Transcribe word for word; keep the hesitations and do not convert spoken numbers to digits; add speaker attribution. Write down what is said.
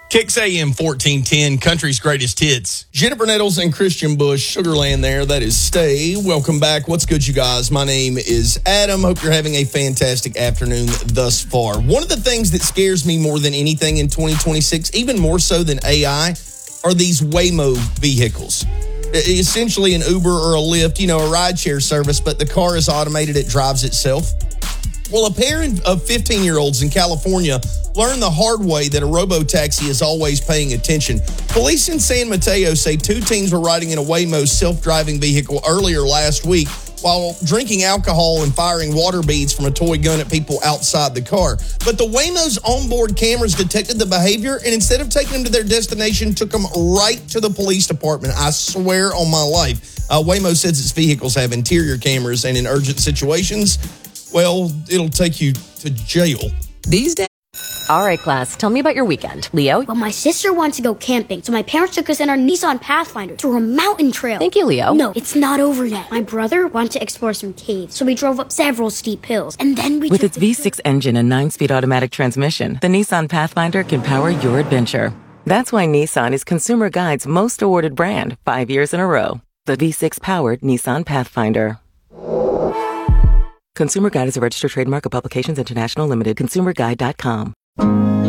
Speaker 1: Kicks A M fourteen ten, country's greatest hits. Jennifer Nettles and Christian Bush, Sugarland there. That is Stay. Welcome back. What's good, you guys? My name is Adam. Hope you're having a fantastic afternoon thus far. One of the things that scares me more than anything in twenty twenty-six, even more so than A I, are these Waymo vehicles. Essentially an Uber or a Lyft, you know, a rideshare service, but the car is automated. It drives itself. Well, a pair of fifteen-year-olds in California learned the hard way that a robo-taxi is always paying attention. Police in San Mateo say two teens were riding in a Waymo self-driving vehicle earlier last week while drinking alcohol and firing water beads from a toy gun at people outside the car. But the Waymo's onboard cameras detected the behavior, and instead of taking them to their destination, took them right to the police department. I swear on my life. Uh, Waymo says its vehicles have interior cameras, and in urgent situations, well, it'll take you to jail.
Speaker 2: These days.
Speaker 3: All right, class, tell me about your weekend. Leo?
Speaker 4: Well, my sister wants to go camping, so my parents took us in our Nissan Pathfinder through a mountain trail.
Speaker 3: Thank you, Leo.
Speaker 4: No, it's not over yet. My brother wanted to explore some caves, so we drove up several steep hills, and then we
Speaker 2: With
Speaker 4: took
Speaker 2: its V six engine and nine-speed automatic transmission, the Nissan Pathfinder can power your adventure. That's why Nissan is Consumer Guide's most awarded brand five years in a row. The V six-powered Nissan Pathfinder. Consumer Guide is a registered trademark of Publications International Limited. consumer guide dot com.